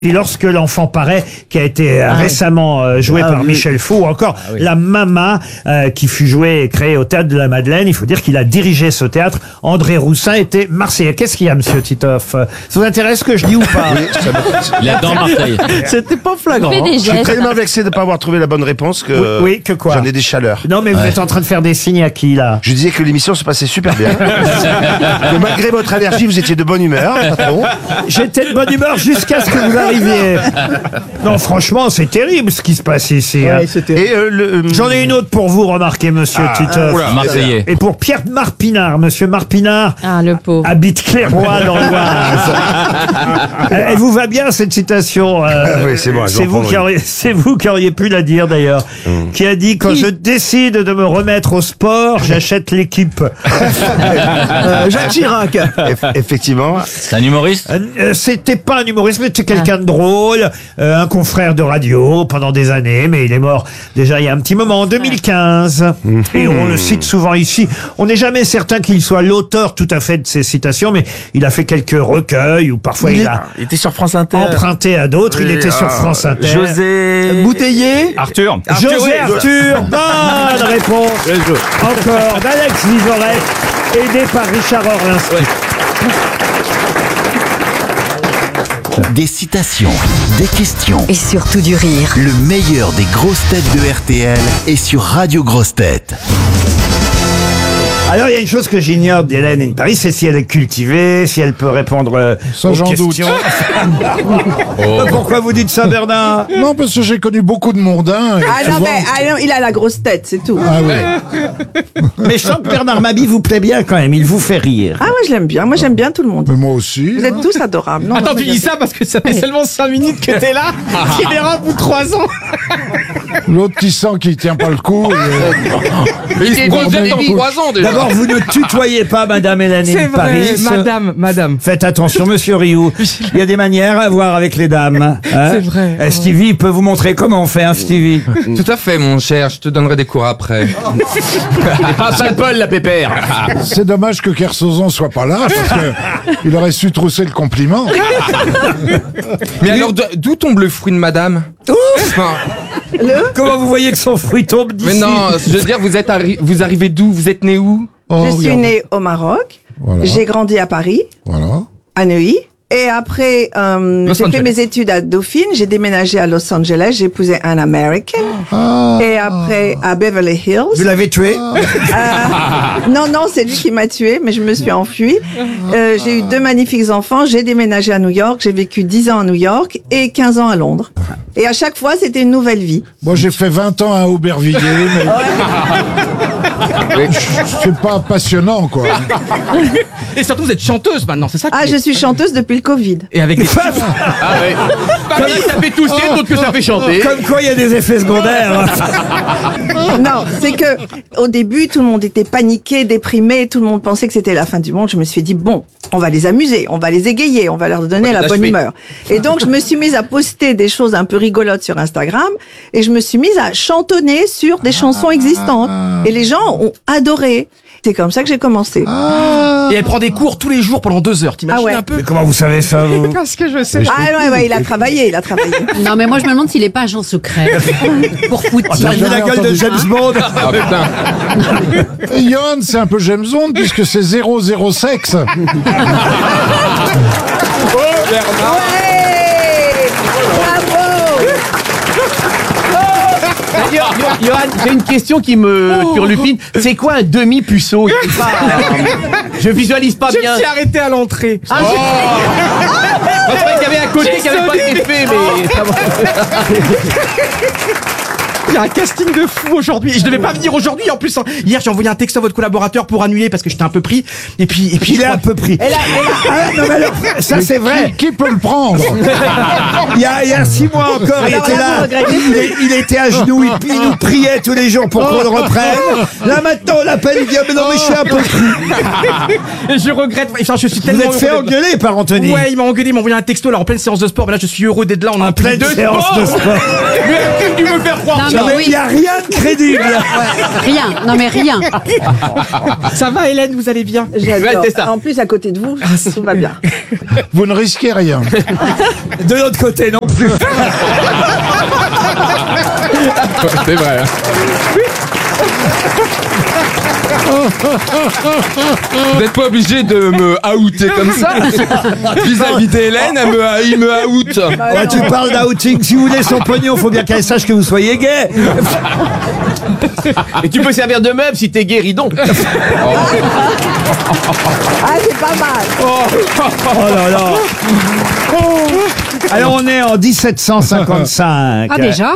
Et lorsque l'enfant paraît, qui a été récemment joué par Michel Faux, ou encore La Mama, qui fut jouée et créée au Théâtre de la Madeleine, il faut dire qu'il a dirigé ce théâtre. André Roussin était marseillais. Qu'est-ce qu'il y a, monsieur Titoff? Ça vous intéresse ce que je dis ou pas? Il adore Marseille. C'était pas flagrant. Je suis tellement vexé de ne pas avoir trouvé la bonne réponse que, Oui, que quoi? j'en ai des chaleurs. Non, mais vous êtes en train de faire des signes à qui, là? Je disais que l'émission se passait super bien. Que malgré votre allergie, vous étiez de bonne humeur, patron. J'étais de bonne humeur jusqu'à ce que vous arriviez. Non, franchement, c'est terrible ce qui se passe ici. hein. Et J'en ai une autre pour vous, remarquez, monsieur Titoff. Marseillais. Et pour Pierre Marpinard, monsieur Marpinard Ah, le pauvre. habite Clairoy dans l'Oise. Elle vous va bien cette citation? oui, c'est bon, je vais en prendre une. C'est vous qui auriez pu la dire d'ailleurs. Qui a dit: quand je décide de me remettre au sport, j'achète l'équipe. Jacques Chirac. Effectivement. C'est un humoriste? C'était pas un humoriste, mais c'était quelqu'un de drôle, un confrère de radio pendant des années, mais il est mort déjà il y a un petit moment, en 2015. Et on le cite souvent ici. On n'est jamais certain qu'il soit l'auteur tout à fait de ces citations, mais il a fait quelques recueils ou parfois il a Il était sur France Inter. emprunté à d'autres. Il était sur France Inter. José Bouteiller. Arthur. José Arthur, bonne réponse. Encore d'Alex Vizorek, aidé par Richard Orlinski. Des citations, des questions, Et surtout du rire. le meilleur des grosses têtes de RTL est sur Radio Grosses Têtes. Alors, il y a une chose que j'ignore d'Hélène in Paris, c'est si elle est cultivée, si elle peut répondre aux j'en questions. Pourquoi vous dites ça, Bernard? Non, parce que j'ai connu beaucoup de mondains. Et Ah non, souvent- mais il a la grosse tête, c'est tout. Ah oui. Mais je sens que Bernard Mabie vous plaît bien quand même, il vous fait rire. Ah, moi je l'aime bien. Moi j'aime bien tout le monde. Mais moi aussi. Vous êtes tous adorables. Non, Attends, moi, tu dis ça parce que ça fait seulement 5 minutes que t'es là. Tu verras au bout de 3 ans. L'autre qui sent qu'il tient pas le coup. Il est dans 3 ans déjà. D'abord, vous ne tutoyez pas Madame Hélène in Paris. madame. Faites attention, monsieur Rioux. Il y a des manières à voir avec les dames. Hein. C'est vrai. Stevie peut vous montrer comment on fait, hein, Stevie. Tout à fait, mon cher. Je te donnerai des cours après. Pas Saint-Paul, la pépère. C'est dommage que Kersozon soit pas là, parce que il aurait su trousser le compliment. Mais alors, d'où tombe le fruit de madame? Enfin, Comment vous voyez que son fruit tombe d'ici? mais non, je veux dire, vous arrivez d'où? Vous êtes né où? Oh, Je suis regarde. née au Maroc. Voilà. J'ai grandi à Paris, Voilà. à Neuilly. Et après, j'ai fait Angeles. mes études à Dauphine. J'ai déménagé à Los Angeles. J'ai épousé un American. Et après, à Beverly Hills. Vous l'avez tué? Non, c'est lui qui m'a tué, mais je me suis enfuie. J'ai eu 2 magnifiques enfants. J'ai déménagé à New York. J'ai vécu 10 ans à New York et 15 ans à Londres. Et à chaque fois, c'était une nouvelle vie. Moi, j'ai fait 20 ans à Aubervilliers, mais c'est pas passionnant, quoi. Et surtout, vous êtes chanteuse maintenant, c'est ça? Ah, je suis chanteuse depuis le Covid. Et avec des. Ah ouais. Pas que ça fait tousser, d'autres que ça fait chanter. Comme quoi, il y a des effets secondaires. Non, c'est que au début, tout le monde était paniqué, déprimé, tout le monde pensait que c'était la fin du monde. Je me suis dit, bon, on va les amuser, on va les égayer, on va leur donner la bonne humeur. Et donc, je me suis mise à poster des choses un peu rigolotes sur Instagram et je me suis mise à chantonner sur des chansons existantes. Et les gens ont adoré. C'est comme ça que j'ai commencé. Et elle prend des cours tous les jours pendant 2 heures. T'imagines Ah ouais. un peu? Mais comment vous savez ça, vous? Parce que je sais. Ah ouais, il a travaillé. Non, mais moi, je me demande s'il est pas agent secret. Pour Poutine. T'as vu la gueule de James Bond? Ah putain. Et Johan, c'est un peu James Bond, puisque c'est 0 sexe. Ouais, bravo. D'ailleurs, Johan, j'ai une question qui me turlupine. C'est quoi un demi-puceau? Je visualise pas bien. Je me suis arrêté à l'entrée. Je croyais qu'il y avait un côté qui n'avait pas été fait, mais ça va. Il y a un casting de fou aujourd'hui. Et je devais pas venir aujourd'hui. En plus, hier, j'ai envoyé un texte à votre collaborateur pour annuler parce que j'étais un peu pris. Et puis Il est un peu pris. Non, mais alors, ça, c'est vrai. Qui peut le prendre? Il y a 6 mois encore, il Alors était là, là. vous regrettez Il était à genoux, il nous priait tous les jours pour qu'on le reprenne. Là, maintenant, on l'appelle, il dit: ah, mais non, mais je suis un peu pris. Et je regrette. Enfin, je suis Vous tellement êtes fait heureux d'être là. engueuler par Anthony. Ouais, il m'a engueulé, il m'a envoyé un texto là en pleine séance de sport. Mais là, je suis heureux d'être là. On a un Pleine séance de sport. Mais tu dû me faire croire. Non, ça. mais Il n'y a rien de crédible. Rien, non mais rien. Ça va, Hélène, vous allez bien? J'adore. c'est ça. En plus, à côté de vous, tout va bien. Vous ne risquez rien. De l'autre côté, non plus. C'est vrai. Hein. Vous n'êtes pas obligé de me outer comme ça. Vis-à-vis d'Hélène, il me out. Ouais, tu parles d'outing. Si vous voulez son pognon, faut bien qu'elle sache que vous soyez gay. Et tu peux servir de meuble si t'es guéridon. Ah, c'est pas mal. Oh là là. Alors on est en 1755. Ah déjà?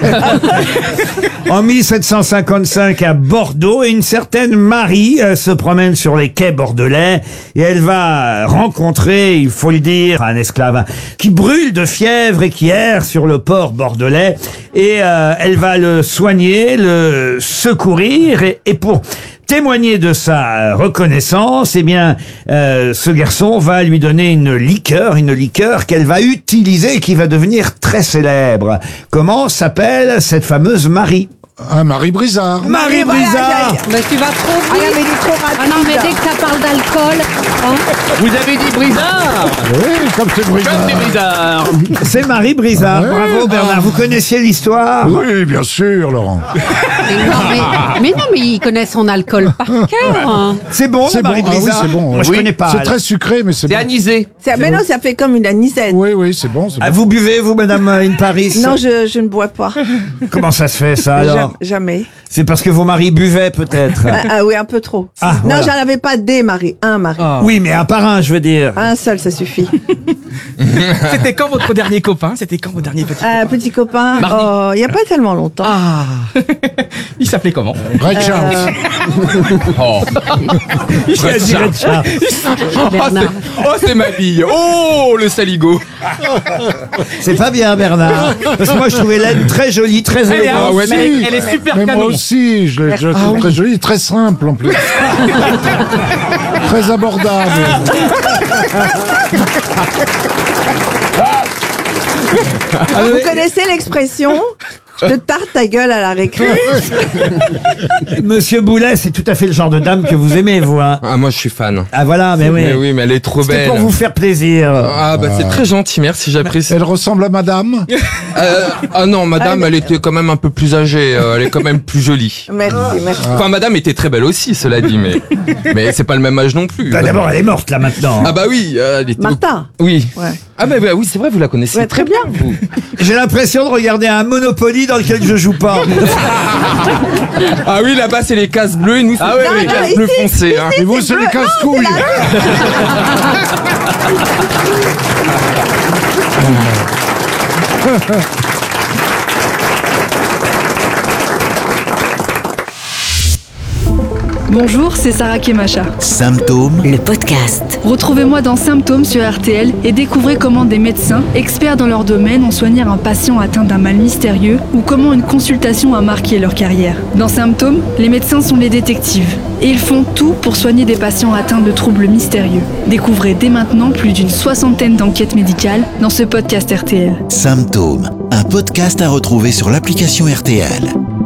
En 1755 à Bordeaux, et une certaine Marie se promène sur les quais bordelais et elle va rencontrer, il faut le dire, un esclave qui brûle de fièvre et qui erre sur le port bordelais, et elle va le soigner, le secourir, et pour témoigner de sa reconnaissance, eh bien, ce garçon va lui donner une liqueur qu'elle va utiliser et qui va devenir très célèbre. Comment s'appelle cette fameuse Marie? Marie Brizard. Marie Brizard. Mais tu vas trop Ah, vite. mais il est trop rapide. Ah non, mais dès que ça parle d'alcool, hein, Vous avez dit Brizard. Oui, comme c'est Brizard. Comme c'est Brizard. C'est Marie Brizard. Ouais. Bravo Bernard. Vous connaissiez l'histoire? Oui, bien sûr, Laurent. mais non, mais il connaît son alcool par cœur. Hein. C'est bon, C'est Marie bon. Ah oui, Brizard? c'est bon. Moi, je Oui. connais pas. C'est alors. très sucré, mais c'est C'est bon. anisé. Mais non, ça fait comme une anisette. Oui, oui, c'est bon. Ah, vous buvez, vous, Madame In Paris? Non, je ne bois pas. Comment ça se fait, ça, alors? Jamais. C'est parce que vos maris buvaient, peut-être. Ah oui, un peu trop. Ah, non, voilà. j'en avais pas des maris, un mari. Oui, mais un par un, je veux dire. Un seul, ça suffit. C'était quand votre dernier copain? C'était quand votre dernier petit copain? Petit copain, Mardi. il n'y a pas tellement longtemps. Ah. Il s'appelait comment? Red Charles. Je vais dire ça. Bernard. C'est ma bille. Oh, le saligo. C'est pas bien, Bernard. Parce que moi, je trouvais Hélène très jolie, très Elle est, élégante. ouais, mais elle est super Mais moi canon. aussi, je la trouve très jolie, très simple en plus. Très abordable. Vous connaissez l'expression « je te tarte ta gueule à la récré ». Monsieur Boulet, c'est tout à fait le genre de dame que vous aimez, vous, hein. Ah, moi je suis fan. Ah, voilà, mais oui. Mais oui, mais elle est trop C'était belle. pour vous faire plaisir. Ah bah c'est très gentil, merci, j'apprécie. Elle ressemble à madame. Ah non, madame, elle était quand même un peu plus âgée, elle est quand même plus jolie. Merci, merci. Enfin, madame était très belle aussi, cela dit, mais c'est pas le même âge non plus. Bah, d'abord, elle est morte, là, maintenant. Ah bah oui, elle était... Martha. Oui. Ouais. Ah bah oui, c'est vrai, vous la connaissez Ouais, très bien. vous. J'ai l'impression de regarder un Monopoly dans lequel je joue pas. Ah oui, là-bas c'est les cases bleues et nous c'est les non, cases bleues ici, foncées. Hein. Et vous, c'est les casse-couilles. Bonjour, c'est Sarah Kemacha. Symptômes, Le podcast. Retrouvez-moi dans Symptômes sur RTL et découvrez comment des médecins, experts dans leur domaine, ont soigné un patient atteint d'un mal mystérieux ou comment une consultation a marqué leur carrière. Dans Symptômes, les médecins sont les détectives et ils font tout pour soigner des patients atteints de troubles mystérieux. Découvrez dès maintenant plus d'une 60aine d'enquêtes médicales dans ce podcast RTL. Symptômes, un podcast à retrouver sur l'application RTL.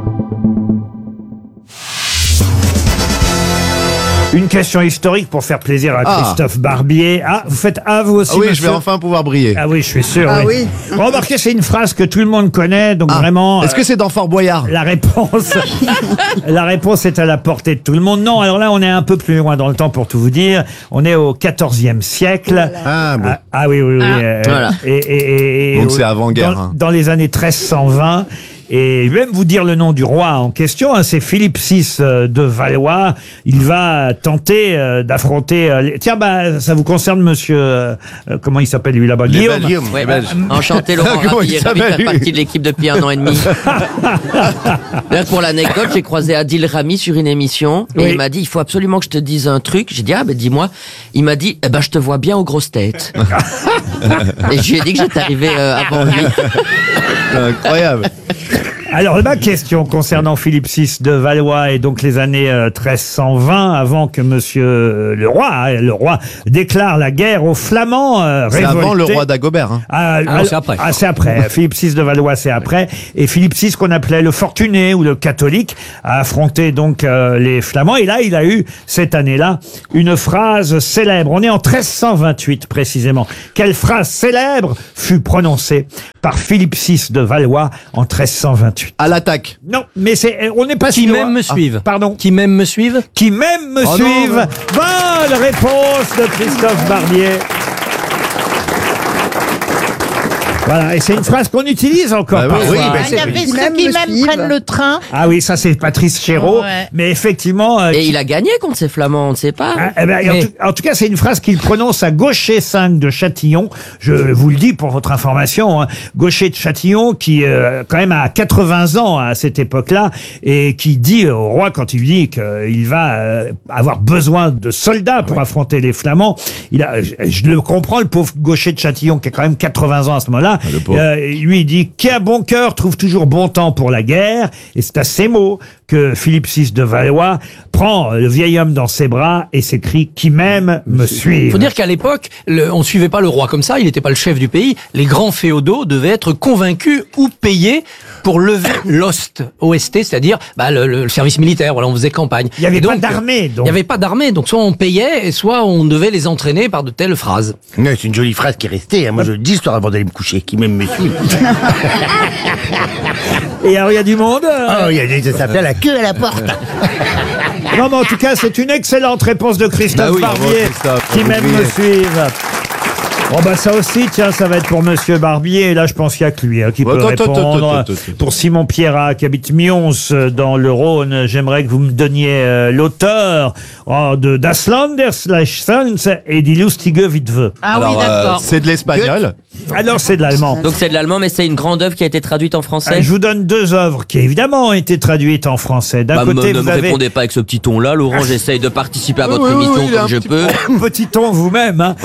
Une question historique pour faire plaisir à Christophe Barbier. Ah, vous faites vous aussi, oui, je monsieur vais enfin pouvoir briller. Ah oui, je suis sûr. Ah oui. oui. Remarquez, c'est une phrase que tout le monde connaît, donc vraiment... Est-ce que c'est dans Fort Boyard? La réponse est à la portée de tout le monde. Non, alors là, on est un peu plus loin dans le temps pour tout vous dire. On est au XIVe siècle. Ah, bon. Oui. Voilà. Et Donc c'est avant-guerre, hein. Dans les années 1320. Et même vous dire le nom du roi en question, hein, c'est Philippe VI de Valois. Il va tenter d'affronter... Tiens, bah, ça vous concerne, monsieur... comment il s'appelle, lui, là-bas? Guillaume. Ouais, enchanté Laurent, Comment ravi il de s'appelle, faire lui partie de l'équipe depuis 1 an et demi. Là, pour l'anecdote, j'ai croisé Adil Rami sur une émission et Oui. il m'a dit il faut absolument que je te dise un truc. J'ai dit dis-moi. Il m'a dit je te vois bien aux grosses têtes. Et je lui ai dit que j'étais arrivé avant lui. Incroyable. Alors, ma question concernant Philippe VI de Valois et donc les années 1320, avant que monsieur le roi déclare la guerre aux Flamands C'est révoltés. avant le roi d'Agobert. Hein. c'est après. C'est après. Philippe VI de Valois, c'est après. Et Philippe VI, qu'on appelait le fortuné ou le catholique, a affronté donc les Flamands. Et là, il a eu, cette année-là, une phrase célèbre. On est en 1328, précisément. Quelle phrase célèbre fut prononcée par Philippe VI de Valois en 1328? À l'attaque. Non, mais on n'est pas Qui si loin. même me suivent. Pardon. Qui même me suivent. Qui même me Oh non, suivent. non. Bonne réponse de Christophe Barbier. Voilà, et c'est une phrase qu'on utilise encore Bah parfois. oui, bah, Il y avait ceux qui même prennent le train. Ah oui, ça c'est Patrice Chéreau, Ouais. mais effectivement... Et il a gagné contre ces Flamands, on ne sait pas. En tout cas, c'est une phrase qu'il prononce à Gaucher 5 de Châtillon. Je vous le dis pour votre information. Hein. Gaucher de Châtillon, qui quand même a 80 ans à cette époque-là, et qui dit au roi, quand il lui dit qu'il va avoir besoin de soldats pour affronter les Flamands, je le comprends, le pauvre Gaucher de Châtillon, qui a quand même 80 ans à ce moment-là, lui il dit « Qui a bon cœur trouve toujours bon temps pour la guerre », et c'est à ces mots que Philippe VI de Valois prend le vieil homme dans ses bras et s'écrie « Qui m'aime me suive ». Il faut dire qu'à l'époque, on ne suivait pas le roi comme ça, il n'était pas le chef du pays. Les grands féodaux devaient être convaincus ou payés pour lever l'OST, c'est-à-dire le service militaire. Voilà, on faisait campagne. Il n'y avait pas d'armée, donc. Il n'y avait pas d'armée, donc soit on payait, et soit on devait les entraîner par de telles phrases. Non, c'est une jolie phrase qui est restée. Hein. Moi, je le dis histoire avant d'aller me coucher. Qui même me suit. Et alors, il y a du monde Oh, ça s'appelle la queue à la porte. Non, mais en tout cas, c'est une excellente réponse de Christophe Bah oui, Barbier, bravo, Christophe, qui vous même me suive. Oh bah ça aussi, tiens, ça va être pour Monsieur Barbier. Et là, je pense qu'il y a que lui qui peut répondre. Pour Simon Pierrat, qui habite Mions, dans le Rhône, j'aimerais que vous me donniez l'auteur de Das Landeslechsens et Die lustige Witwe. Ah oui, d'accord. C'est de l'espagnol. Alors, c'est de l'allemand. Donc c'est de l'allemand, mais c'est une grande œuvre qui a été traduite en français. Je vous donne deux œuvres qui, évidemment, ont été traduites en français. D'un côté, ne vous me avez... répondez pas avec ce petit ton-là, Laurent. J'essaye de participer à votre émission comme je peux. Petit ton vous-même, hein.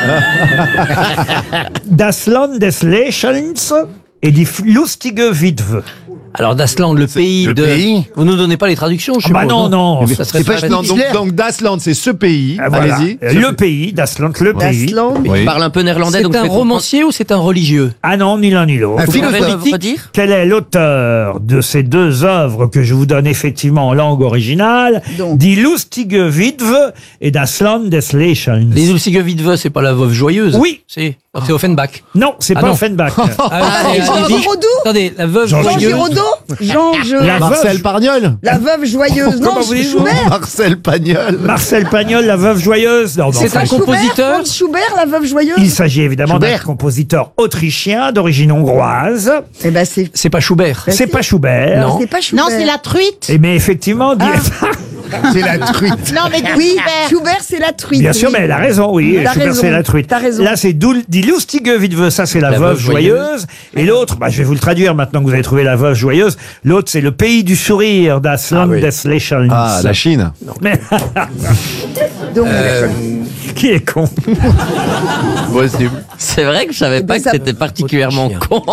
Das Landeslechsens et Die lustige Witwe. Alors Dasland, le pays le de... pays. Vous nous donnez pas les traductions, je Bah suppose, non, non. Ça serait pas Donc Dasland, c'est ce pays. Voilà. Allez-y. Le pays, Das Land, le pays. Il parle un peu néerlandais, C'est donc je un vais romancier ou c'est un religieux? Ah non, ni l'un ni l'autre. comprendre. Vous pouvez me redire Quel est l'auteur de ces deux œuvres que je vous donne effectivement en langue originale? Donc. Die lustige Witwe et Das Landeslechsens. Les Lustige Witwe, c'est pas la veuve joyeuse? Oui. C'est Offenbach. Non, c'est pas non. Offenbach. Jean Giraudoux. Attendez, la veuve Jean Jean joyeuse. Giraudoux. La Marcel veuve, Pagnol. La veuve joyeuse. Comment Non, voulez-vous Schubert. Marcel Pagnol. Marcel Pagnol, la veuve joyeuse. Non, C'est un compositeur. Franz Schubert, la veuve joyeuse. Il s'agit évidemment d'un Schubert. compositeur autrichien d'origine hongroise. Eh ben c'est. C'est pas Schubert. C'est pas Schubert. Non. C'est pas Schubert. Non, c'est la truite. Et mais effectivement, C'est la truite. Non, mais Oui, Schubert. Schubert, c'est la truite. bien sûr, oui. mais elle a raison, oui. T'as Schubert, raison, c'est la truite. t'as raison. Là, c'est Die lustige Witwe, ça c'est la veuve joyeuse. Et l'autre, je vais vous le traduire maintenant que vous avez trouvé la veuve joyeuse. L'autre, c'est le pays du sourire, Das Landeslechsens. Ah, la Chine. Mais Donc, qui est con? Possible. C'est vrai que je savais pas que ça- c'était particulièrement con.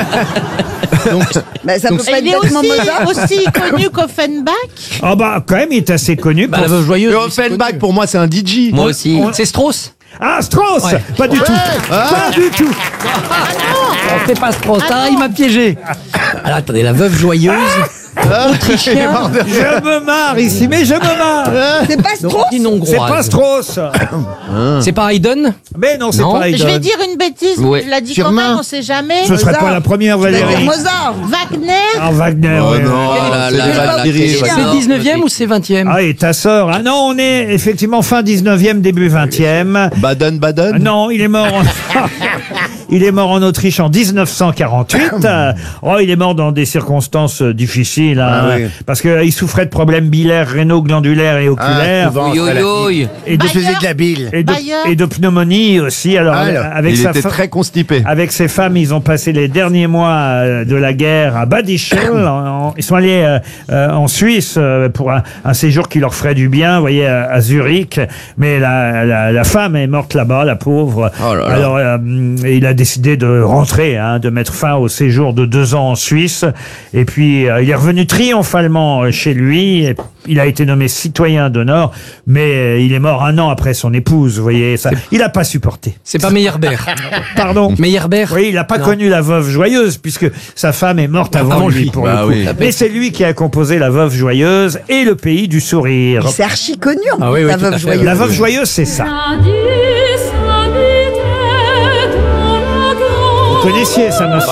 bah, ça peut pas Il être est bêtement Mozart. aussi connu qu'Offenbach. Ah bah, quand même, il est assez connu. Bah, pour- la veuve joyeuse. Le Offenbach, pour moi, c'est un DJ. Moi aussi. C'est Strauss. Ah, Strauss! Ouais. Pas du tout. Pas du tout. C'est pas Strauss. Ah, il m'a piégé. Alors attendez, la veuve joyeuse. Autrichien. Je me marre ici, mais je me marre. C'est pas Strauss. D'origine hongroise. C'est pas Strauss. C'est pas Haydn. Mais non, c'est Non. pas Je Haydn. vais dire une bêtise, Ouais. je l'ai dit Sûrement. quand même, on sait jamais. Ce serait Mozart. pas la première, Je vais dire Valérie. Mozart. Wagner. Ah, Wagner. Oh oui. non, Oh là c'est là des là là, Valkyries. quel C'est énorme 19e ou c'est 20e? Ah, et ta sœur. Ah non, on est effectivement fin 19e, début 20e. Baden-Baden. Non, il est mort il est mort en Autriche en 1948. Oh, il est mort dans des circonstances difficiles. lui, là. Ah oui. Parce qu'il souffrait de problèmes bilaires, rénaux, glandulaires et oculaires. souvent, Yo, ça, la yo, bile. yo. Et de, Je faisais de la bile. et de pneumonie aussi. Alors, avec Il sa était fa- très constipé. avec ses femmes, ils ont passé les derniers mois de la guerre à Bad Ischl. Ils sont allés en Suisse pour un séjour qui leur ferait du bien, vous voyez, à Zurich. Mais la femme est morte là-bas, la pauvre. Oh là là. Alors, il a décidé de rentrer, de mettre fin au séjour de 2 ans en Suisse. Et puis, il est revenu triomphalement chez lui. Et il a été nommé citoyen d'honneur, mais il est mort 1 an après son épouse, vous voyez. Ça, il n'a pas supporté. C'est pas Meyerbeer. Pardon. Meyerbeer. Oui, il n'a pas connu la veuve joyeuse, puisque sa femme est morte avant lui, pour Bah le coup. oui. Mais c'est lui qui a composé La Veuve Joyeuse et Le Pays du Sourire. C'est archi connu, Ah oui, oui, la tout à veuve fait. joyeuse. La Veuve Joyeuse, c'est ça. Vous connaissiez ça, monsieur?